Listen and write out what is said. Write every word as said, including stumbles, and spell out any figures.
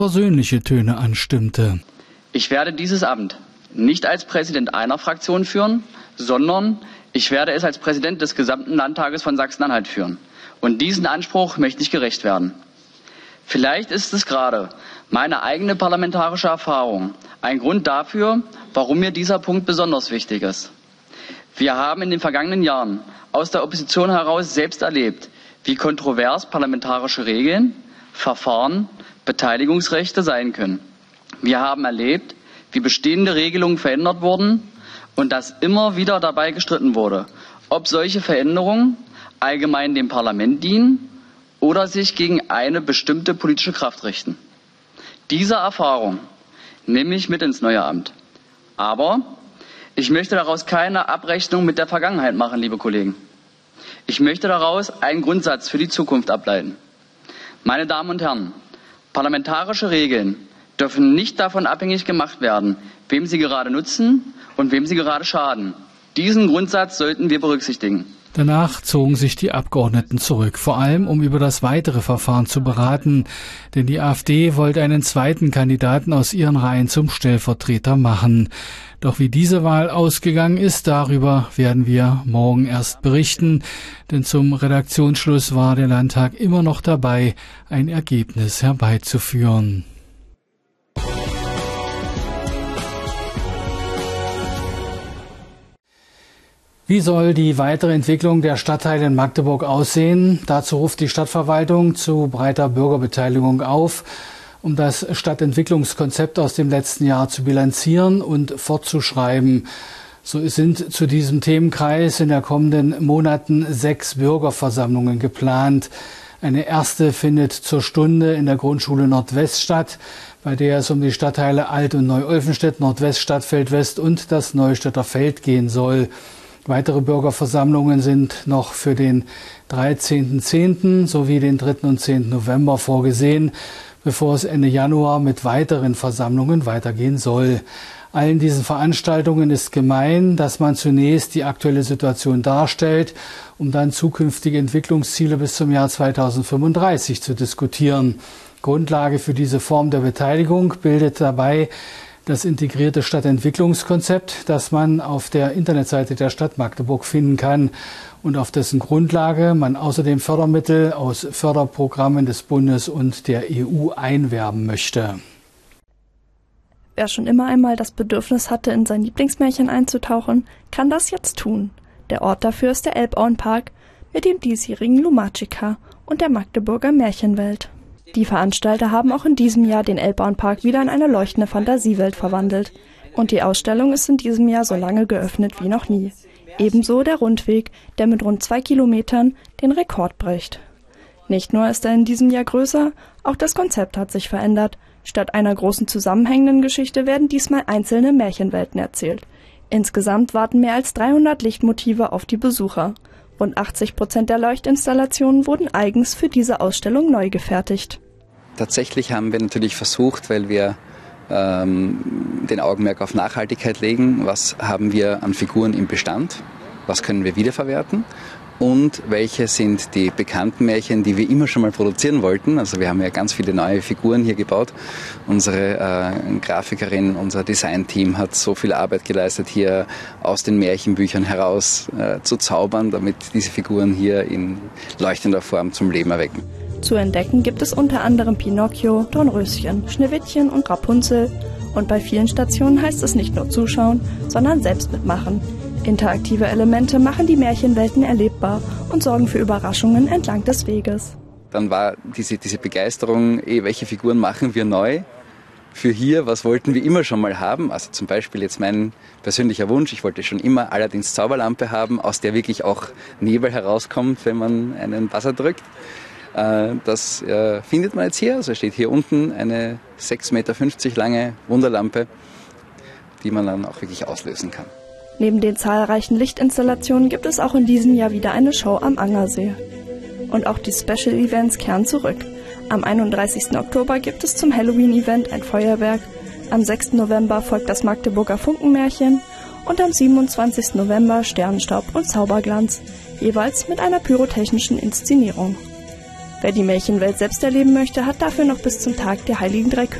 persönliche Töne anstimmte. Ich werde dieses Amt nicht als Präsident einer Fraktion führen, sondern ich werde es als Präsident des gesamten Landtages von Sachsen-Anhalt führen. Und diesen Anspruch möchte ich gerecht werden. Vielleicht ist es gerade meine eigene parlamentarische Erfahrung ein Grund dafür, warum mir dieser Punkt besonders wichtig ist. Wir haben in den vergangenen Jahren aus der Opposition heraus selbst erlebt, wie kontrovers parlamentarische Regeln, Verfahren, Beteiligungsrechte sein können. Wir haben erlebt, wie bestehende Regelungen verändert wurden und dass immer wieder dabei gestritten wurde, ob solche Veränderungen allgemein dem Parlament dienen oder sich gegen eine bestimmte politische Kraft richten. Diese Erfahrung nehme ich mit ins neue Amt. Aber ich möchte daraus keine Abrechnung mit der Vergangenheit machen, liebe Kollegen. Ich möchte daraus einen Grundsatz für die Zukunft ableiten. Meine Damen und Herren, parlamentarische Regeln dürfen nicht davon abhängig gemacht werden, wem sie gerade nutzen und wem sie gerade schaden. Diesen Grundsatz sollten wir berücksichtigen. Danach zogen sich die Abgeordneten zurück, vor allem um über das weitere Verfahren zu beraten, denn die AfD wollte einen zweiten Kandidaten aus ihren Reihen zum Stellvertreter machen. Doch wie diese Wahl ausgegangen ist, darüber werden wir morgen erst berichten, denn zum Redaktionsschluss war der Landtag immer noch dabei, ein Ergebnis herbeizuführen. Wie soll die weitere Entwicklung der Stadtteile in Magdeburg aussehen? Dazu ruft die Stadtverwaltung zu breiter Bürgerbeteiligung auf, um das Stadtentwicklungskonzept aus dem letzten Jahr zu bilanzieren und fortzuschreiben. So sind zu diesem Themenkreis in den kommenden Monaten sechs Bürgerversammlungen geplant. Eine erste findet zur Stunde in der Grundschule Nordwest statt, bei der es um die Stadtteile Alt- und Neu-Olfenstedt, Nordwest, Stadtfeld West und das Neustädter Feld gehen soll. Weitere Bürgerversammlungen sind noch für den dreizehnten zehnten sowie den dritten und zehnten November vorgesehen, bevor es Ende Januar mit weiteren Versammlungen weitergehen soll. Allen diesen Veranstaltungen ist gemein, dass man zunächst die aktuelle Situation darstellt, um dann zukünftige Entwicklungsziele bis zum Jahr zweitausendfünfunddreißig zu diskutieren. Grundlage für diese Form der Beteiligung bildet dabei das integrierte Stadtentwicklungskonzept, das man auf der Internetseite der Stadt Magdeburg finden kann und auf dessen Grundlage man außerdem Fördermittel aus Förderprogrammen des Bundes und der E U einwerben möchte. Wer schon immer einmal das Bedürfnis hatte, in sein Lieblingsmärchen einzutauchen, kann das jetzt tun. Der Ort dafür ist der Elbauenpark mit dem diesjährigen Lumatica und der Magdeburger Märchenwelt. Die Veranstalter haben auch in diesem Jahr den Elbauenpark wieder in eine leuchtende Fantasiewelt verwandelt. Und die Ausstellung ist in diesem Jahr so lange geöffnet wie noch nie. Ebenso der Rundweg, der mit rund zwei Kilometern den Rekord bricht. Nicht nur ist er in diesem Jahr größer, auch das Konzept hat sich verändert. Statt einer großen zusammenhängenden Geschichte werden diesmal einzelne Märchenwelten erzählt. Insgesamt warten mehr als dreihundert Lichtmotive auf die Besucher. Rund achtzig Prozent der Leuchtinstallationen wurden eigens für diese Ausstellung neu gefertigt. Tatsächlich haben wir natürlich versucht, weil wir ähm, den Augenmerk auf Nachhaltigkeit legen, was haben wir an Figuren im Bestand, was können wir wiederverwerten und welche sind die bekannten Märchen, die wir immer schon mal produzieren wollten. Also wir haben ja ganz viele neue Figuren hier gebaut. Unsere äh, Grafikerin, unser Designteam hat so viel Arbeit geleistet, hier aus den Märchenbüchern heraus äh, zu zaubern, damit diese Figuren hier in leuchtender Form zum Leben erwecken. Zu entdecken gibt es unter anderem Pinocchio, Dornröschen, Schneewittchen und Rapunzel. Und bei vielen Stationen heißt es nicht nur zuschauen, sondern selbst mitmachen. Interaktive Elemente machen die Märchenwelten erlebbar und sorgen für Überraschungen entlang des Weges. Dann war diese, diese Begeisterung, eh, welche Figuren machen wir neu für hier, was wollten wir immer schon mal haben. Also zum Beispiel jetzt mein persönlicher Wunsch, ich wollte schon immer Aladdins Zauberlampe haben, aus der wirklich auch Nebel herauskommt, wenn man einen Buzzer drückt. Das findet man jetzt hier, also steht hier unten eine sechs Meter fünfzig lange Wunderlampe, die man dann auch wirklich auslösen kann. Neben den zahlreichen Lichtinstallationen gibt es auch in diesem Jahr wieder eine Show am Angersee. Und auch die Special Events kehren zurück. Am einunddreißigsten Oktober gibt es zum Halloween-Event ein Feuerwerk, am sechsten November folgt das Magdeburger Funkenmärchen und am siebenundzwanzigsten November Sternenstaub und Zauberglanz, jeweils mit einer pyrotechnischen Inszenierung. Wer die Märchenwelt selbst erleben möchte, hat dafür noch bis zum Tag der Heiligen Drei Könige